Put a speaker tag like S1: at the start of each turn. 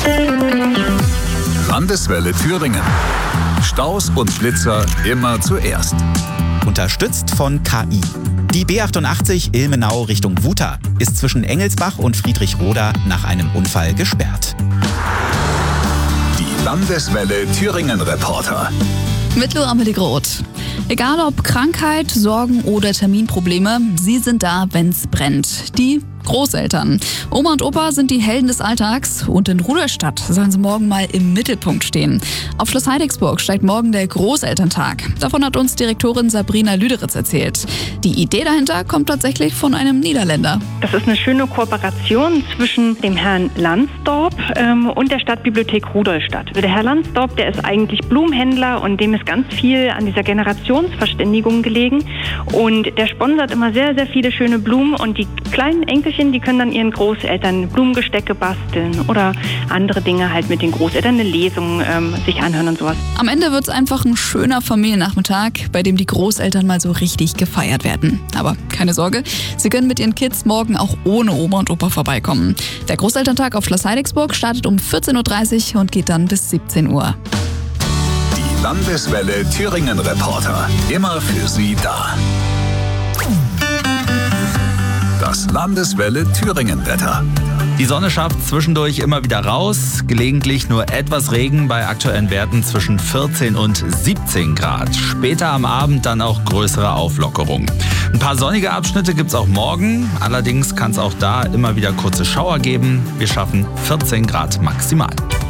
S1: Landeswelle Thüringen. Staus und Blitzer immer zuerst.
S2: Unterstützt von KI. Die B88 Ilmenau Richtung Wuta ist zwischen Engelsbach und Friedrichroda nach einem Unfall gesperrt.
S1: Die Landeswelle Thüringen Reporter.
S3: Mit Lou Amelie Groth. Egal ob Krankheit, Sorgen oder Terminprobleme, sie sind da, wenn's brennt. Die Großeltern. Oma und Opa sind die Helden des Alltags und in Rudolstadt sollen sie morgen mal im Mittelpunkt stehen. Auf Schloss Heidigsburg steigt morgen der Großelterntag. Davon hat uns Direktorin Sabrina Lüderitz erzählt. Die Idee dahinter kommt tatsächlich von einem Niederländer.
S4: Das ist eine schöne Kooperation zwischen dem Herrn Lansdorp und der Stadtbibliothek Rudolstadt. Der Herr Lansdorp, der ist eigentlich Blumenhändler und dem ist ganz viel an dieser Generationsverständigung gelegen. Und der sponsert immer sehr, sehr viele schöne Blumen und die kleinen Enkelchen, die können dann ihren Großeltern Blumengestecke basteln oder andere Dinge halt mit den Großeltern, eine Lesung sich anhören und sowas.
S3: Am Ende wird's einfach ein schöner Familiennachmittag, bei dem die Großeltern mal so richtig gefeiert werden. Aber keine Sorge, sie können mit ihren Kids morgen auch ohne Oma und Opa vorbeikommen. Der Großelterntag auf Schloss Heidigsburg startet um 14.30 Uhr und geht dann bis 17 Uhr.
S1: Die Landeswelle Thüringen Reporter. Immer für Sie da. Das Landeswelle Thüringen Wetter.
S5: Die Sonne schafft zwischendurch immer wieder raus, gelegentlich nur etwas Regen bei aktuellen Werten zwischen 14 und 17 Grad. Später am Abend dann auch größere Auflockerung. Ein paar sonnige Abschnitte gibt's auch morgen, allerdings kann es auch da immer wieder kurze Schauer geben. Wir schaffen 14 Grad maximal.